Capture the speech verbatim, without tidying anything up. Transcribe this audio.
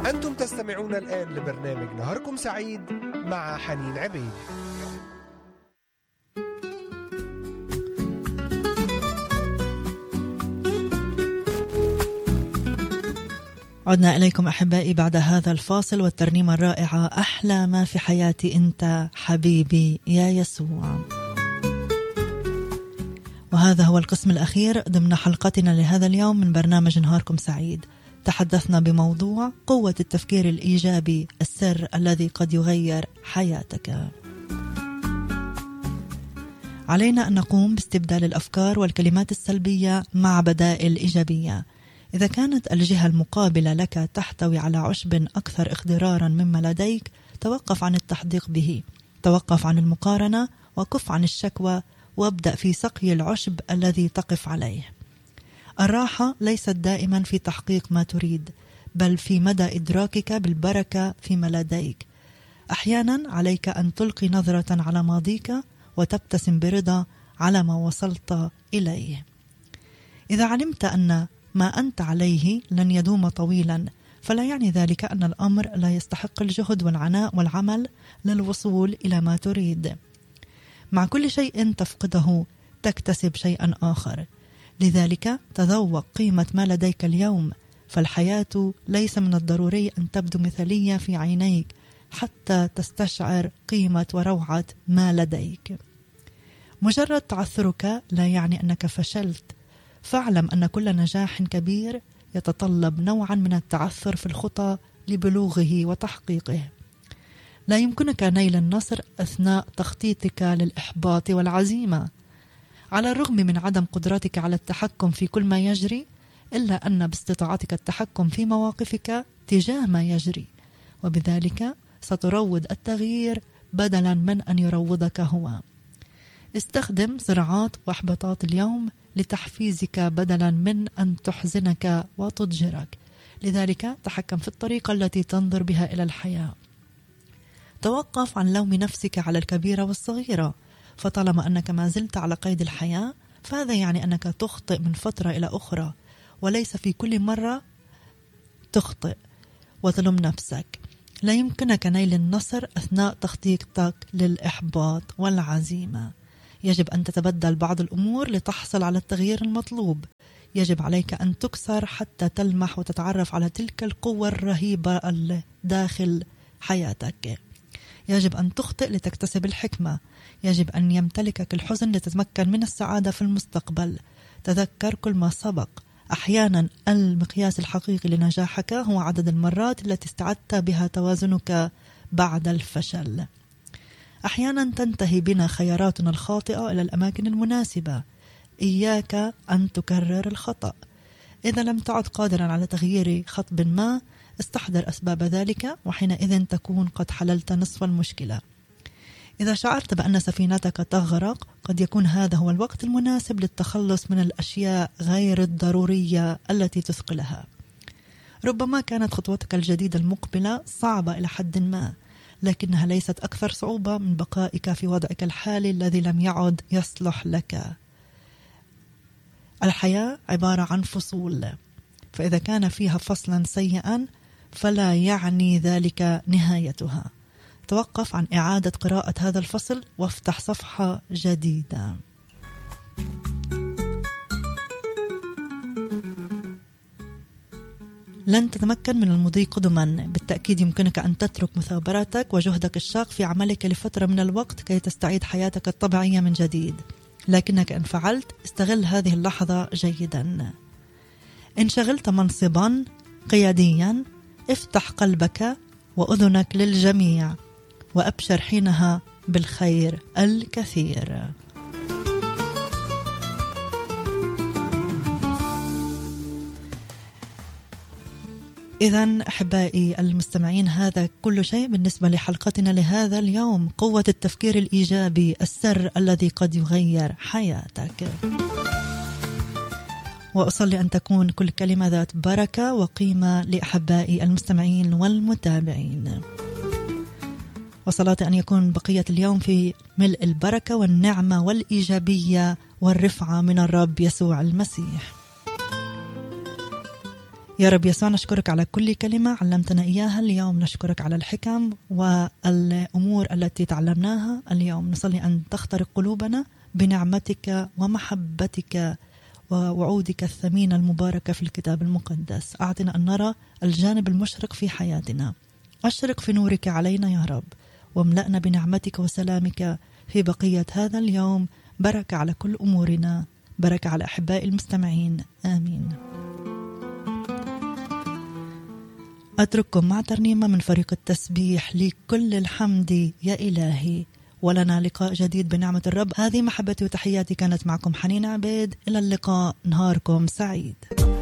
أنتم تستمعون الآن لبرنامج نهاركم سعيد مع حنين عبيد. عدنا إليكم أحبائي بعد هذا الفاصل والترنيمة الرائعة أحلى ما في حياتي أنت حبيبي يا يسوع. وهذا هو القسم الأخير ضمن حلقتنا لهذا اليوم من برنامج نهاركم سعيد. تحدثنا بموضوع قوة التفكير الإيجابي، السر الذي قد يغير حياتك. علينا أن نقوم باستبدال الأفكار والكلمات السلبية مع بدائل إيجابية. إذا كانت الجهة المقابلة لك تحتوي على عشب أكثر اخضرارا مما لديك، توقف عن التحديق به، توقف عن المقارنة وكف عن الشكوى، وابدأ في سقي العشب الذي تقف عليه. الراحة ليست دائما في تحقيق ما تريد، بل في مدى إدراكك بالبركة فيما لديك. أحيانا عليك أن تلقي نظرة على ماضيك وتبتسم برضا على ما وصلت إليه. إذا علمت أن ما أنت عليه لن يدوم طويلا، فلا يعني ذلك أن الأمر لا يستحق الجهد والعناء والعمل للوصول إلى ما تريد. مع كل شيء تفقده تكتسب شيئا آخر، لذلك تذوق قيمة ما لديك اليوم، فالحياة ليس من الضروري أن تبدو مثالية في عينيك حتى تستشعر قيمة وروعة ما لديك. مجرد تعثرك لا يعني أنك فشلت، فاعلم أن كل نجاح كبير يتطلب نوعا من التعثر في الخطى لبلوغه وتحقيقه. لا يمكنك نيل النصر أثناء تخطيطك للإحباط والعزيمة. على الرغم من عدم قدرتك على التحكم في كل ما يجري، إلا أن باستطاعتك التحكم في مواقفك تجاه ما يجري، وبذلك ستروض التغيير بدلا من أن يروضك هو. استخدم صراعات واحباطات اليوم لتحفيزك بدلا من أن تحزنك وتضجرك، لذلك تحكم في الطريقة التي تنظر بها إلى الحياة. توقف عن لوم نفسك على الكبيرة والصغيرة، فطالما أنك ما زلت على قيد الحياة فهذا يعني أنك تخطئ من فترة إلى أخرى، وليس في كل مرة تخطئ وتلوم نفسك. لا يمكنك نيل النصر أثناء تخطيطك للإحباط والعزيمة. يجب أن تتبدل بعض الأمور لتحصل على التغيير المطلوب. يجب عليك أن تكسر حتى تلمح وتتعرف على تلك القوة الرهيبة داخل حياتك. يجب أن تخطئ لتكتسب الحكمة. يجب أن يمتلكك الحزن لتتمكن من السعادة في المستقبل. تذكر كل ما سبق. أحيانا المقياس الحقيقي لنجاحك هو عدد المرات التي استعدت بها توازنك بعد الفشل. أحيانا تنتهي بنا خياراتنا الخاطئة إلى الأماكن المناسبة. إياك أن تكرر الخطأ. إذا لم تعد قادرا على تغيير خطب ما، استحضر أسباب ذلك، وحينئذ تكون قد حللت نصف المشكلة. إذا شعرت بأن سفينتك تغرق، قد يكون هذا هو الوقت المناسب للتخلص من الأشياء غير الضرورية التي تثقلها. ربما كانت خطوتك الجديدة المقبلة صعبة إلى حد ما، لكنها ليست أكثر صعوبة من بقائك في وضعك الحالي الذي لم يعد يصلح لك. الحياة عبارة عن فصول، فإذا كان فيها فصلا سيئا فلا يعني ذلك نهايتها. توقف عن إعادة قراءة هذا الفصل وافتح صفحة جديدة. لن تتمكن من المضي قدما. بالتأكيد يمكنك أن تترك مثابرتك وجهدك الشاق في عملك لفترة من الوقت كي تستعيد حياتك الطبيعية من جديد، لكنك إن فعلت استغل هذه اللحظة جيدا. إن شغلت منصبا قياديا، افتح قلبك وأذنك للجميع وأبشر حينها بالخير الكثير. إذن أحبائي المستمعين، هذا كل شيء بالنسبة لحلقتنا لهذا اليوم. قوة التفكير الإيجابي، السر الذي قد يغير حياتك. وأصلي أن تكون كل كلمة ذات بركة وقيمة لأحبائي المستمعين والمتابعين، وصلاتي أن يكون بقية اليوم في ملء البركة والنعمة والإيجابية والرفعة من الرب يسوع المسيح. يا رب يسوع نشكرك على كل كلمة علمتنا إياها اليوم، نشكرك على الحكم والأمور التي تعلمناها اليوم. نصلي أن تخترق قلوبنا بنعمتك ومحبتك ووعودك الثمينة المباركة في الكتاب المقدس. أعطنا أن نرى الجانب المشرق في حياتنا. أشرق في نورك علينا يا رب، واملأنا بنعمتك وسلامك في بقية هذا اليوم. بركة على كل أمورنا، بركة على أحباء المستمعين، آمين. أترككم مع ترنيمة من فريق التسبيح لكل الحمد يا إلهي، ولنا لقاء جديد بنعمة الرب. هذه محبتي وتحياتي، كانت معكم حنين عبيد. إلى اللقاء، نهاركم سعيد.